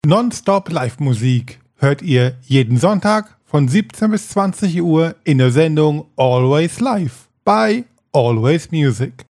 Nonstop Live-Musik hört ihr jeden Sonntag von 17 bis 20 Uhr in der Sendung Always Live bei Always Music.